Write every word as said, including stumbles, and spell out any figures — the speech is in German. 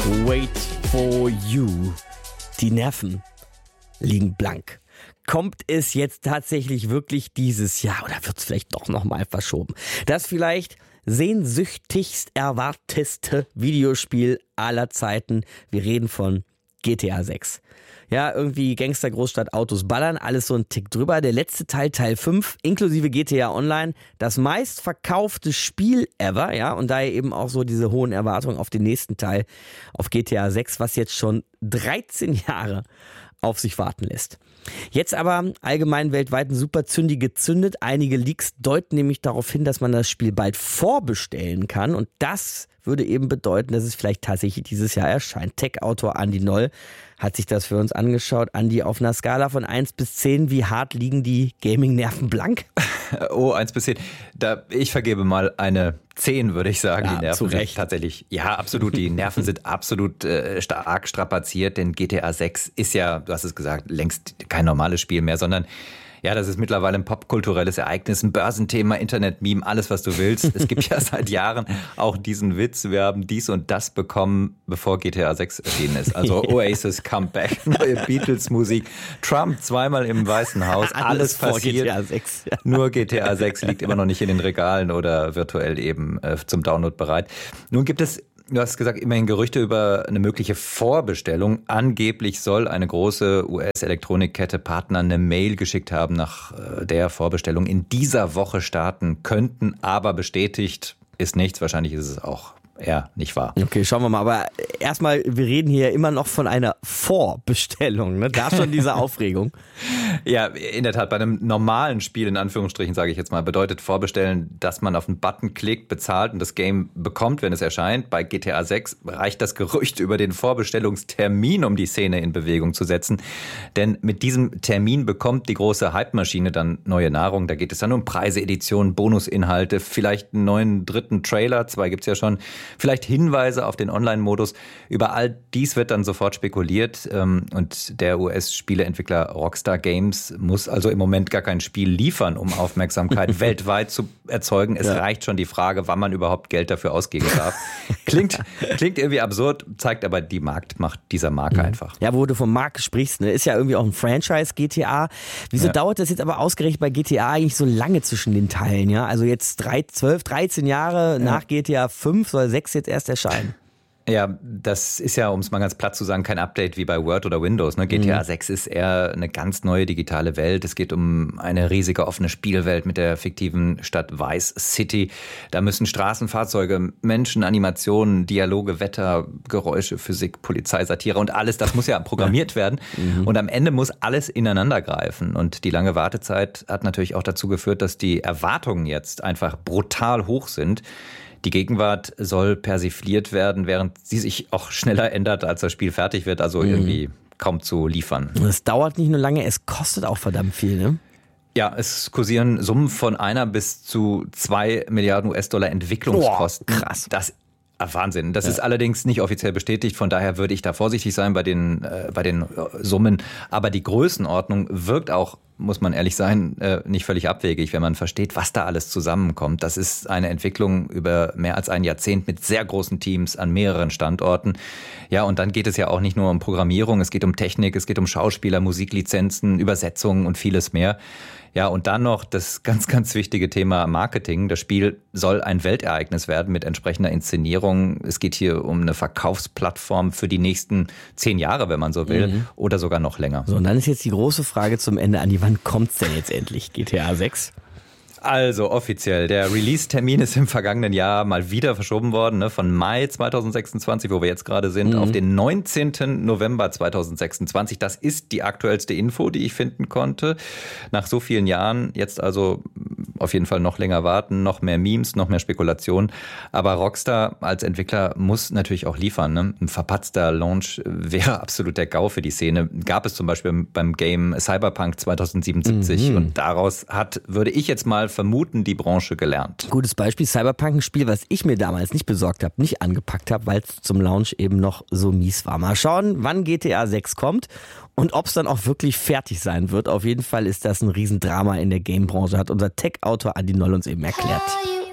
Wait for you. Die Nerven liegen blank. Kommt es jetzt tatsächlich wirklich dieses Jahr oder wird es vielleicht doch nochmal verschoben? Das vielleicht sehnsüchtigst erwarteste Videospiel aller Zeiten. Wir reden von G T A sechs. Ja, irgendwie Gangster, Großstadt, Autos ballern, alles so ein Tick drüber. Der letzte Teil, Teil fünf, inklusive G T A Online, das meistverkaufte Spiel ever, ja, und daher eben auch so diese hohen Erwartungen auf den nächsten Teil, auf G T A sechs, was jetzt schon dreizehn Jahre auf sich warten lässt. Jetzt aber allgemein weltweit ein super Zündi gezündet. Einige Leaks deuten nämlich darauf hin, dass man das Spiel bald vorbestellen kann. Und das würde eben bedeuten, dass es vielleicht tatsächlich dieses Jahr erscheint. Tech-Autor Andi Noll hat sich das für uns angeschaut. Andi, auf einer Skala von eins bis zehn, wie hart liegen die Gaming-Nerven blank? Oh, eins bis zehn. Da, ich vergebe mal eine zehn, würde ich sagen. Ja, die Nerven zu Recht. sind tatsächlich, ja, absolut. Die Nerven sind absolut äh, stark strapaziert, denn G T A sechs ist ja, du hast es gesagt, längst kein normales Spiel mehr, sondern ja, das ist mittlerweile ein popkulturelles Ereignis, ein Börsenthema, Internet-Meme, alles, was du willst. Es gibt ja seit Jahren auch diesen Witz, wir haben dies und das bekommen, bevor G T A sechs erschienen ist. Also Oasis Comeback, neue Beatles-Musik, Trump zweimal im Weißen Haus, alles, Alles vor passiert. G T A sechs. Ja. Nur G T A sechs liegt immer noch nicht in den Regalen oder virtuell eben äh, zum Download bereit. Nun gibt es, du hast gesagt, immerhin Gerüchte über eine mögliche Vorbestellung. Angeblich soll eine große U S-Elektronikkette Partner eine Mail geschickt haben, nach der Vorbestellung in dieser Woche starten könnten. Aber bestätigt ist nichts. Wahrscheinlich ist es auch eher nicht wahr. Okay, schauen wir mal. Aber erstmal, wir reden hier immer noch von einer Vorbestellung. Ne? Da schon diese Aufregung. Ja, in der Tat, bei einem normalen Spiel, in Anführungsstrichen sage ich jetzt mal, bedeutet Vorbestellen, dass man auf einen Button klickt, bezahlt und das Game bekommt, wenn es erscheint. Bei G T A sechs reicht das Gerücht über den Vorbestellungstermin, um die Szene in Bewegung zu setzen. Denn mit diesem Termin bekommt die große Hype-Maschine dann neue Nahrung. Da geht es dann um Preise, Editionen, Bonusinhalte, vielleicht einen neuen dritten Trailer, zwei gibt's ja schon, vielleicht Hinweise auf den Online-Modus. Über all dies wird dann sofort spekuliert und der U S-Spieleentwickler Rockstar Games muss also im Moment gar kein Spiel liefern, um Aufmerksamkeit weltweit zu erzeugen. Es ja. reicht schon die Frage, wann man überhaupt Geld dafür ausgeben darf. Klingt, klingt irgendwie absurd, zeigt aber die Marktmacht dieser Marke mhm. einfach. Ja, wo du vom Markt sprichst, ne, ist ja irgendwie auch ein Franchise G T A. Wieso ja. dauert das jetzt aber ausgerechnet bei G T A eigentlich so lange zwischen den Teilen? Ja, also jetzt drei, zwölf, dreizehn Jahre ja. nach G T A fünf soll sechs jetzt erst erscheinen. Ja, das ist ja, um es mal ganz platt zu sagen, kein Update wie bei Word oder Windows. Ne? G T A sechs ist eher eine ganz neue digitale Welt. Es geht um eine riesige offene Spielwelt mit der fiktiven Stadt Vice City. Da müssen Straßen, Fahrzeuge, Menschen, Animationen, Dialoge, Wetter, Geräusche, Physik, Polizei, Satire und alles, das muss ja programmiert werden. Mhm. Und am Ende muss alles ineinander greifen. Und die lange Wartezeit hat natürlich auch dazu geführt, dass die Erwartungen jetzt einfach brutal hoch sind. Die Gegenwart soll persifliert werden, während sie sich auch schneller ändert, als das Spiel fertig wird. Also irgendwie kaum zu liefern. Es dauert nicht nur lange, es kostet auch verdammt viel, ne? Ja, es kursieren Summen von einer bis zu zwei Milliarden U S-Dollar Entwicklungskosten. Boah, krass. Das Ah, Wahnsinn. Das ja. ist allerdings nicht offiziell bestätigt. Von daher würde ich da vorsichtig sein bei den, äh, bei den Summen. Aber die Größenordnung wirkt auch, muss man ehrlich sein, äh, nicht völlig abwegig, wenn man versteht, was da alles zusammenkommt. Das ist eine Entwicklung über mehr als ein Jahrzehnt mit sehr großen Teams an mehreren Standorten. Ja, und dann geht es ja auch nicht nur um Programmierung, es geht um Technik, es geht um Schauspieler, Musiklizenzen, Übersetzungen und vieles mehr. Ja, und dann noch das ganz, ganz wichtige Thema Marketing. Das Spiel soll ein Weltereignis werden mit entsprechender Inszenierung. Es geht hier um eine Verkaufsplattform für die nächsten zehn Jahre, wenn man so will, mhm. oder sogar noch länger. So, und dann ist jetzt die große Frage zum Ende, Andi, wann kommt's denn jetzt endlich, G T A sechs? Also offiziell, der Release-Termin ist im vergangenen Jahr mal wieder verschoben worden, ne, von Mai zweitausendsechsundzwanzig, wo wir jetzt gerade sind, mhm. auf den neunzehnten November zweitausendsechsundzwanzig. Das ist die aktuellste Info, die ich finden konnte. Nach so vielen Jahren jetzt also auf jeden Fall noch länger warten, noch mehr Memes, noch mehr Spekulation. Aber Rockstar als Entwickler muss natürlich auch liefern. Ne? Ein verpatzter Launch wäre absolut der GAU für die Szene. Gab es zum Beispiel beim Game Cyberpunk zweitausendsiebenundsiebzig mhm. und daraus hat, würde ich jetzt mal vermuten, die Branche gelernt. Gutes Beispiel, Cyberpunk, ein Spiel, was ich mir damals nicht besorgt habe, nicht angepackt habe, weil es zum Launch eben noch so mies war. Mal schauen, wann G T A sechs kommt und ob es dann auch wirklich fertig sein wird. Auf jeden Fall ist das ein Riesendrama in der Game-Branche, hat unser Tech-Autor Andi Noll uns eben erklärt.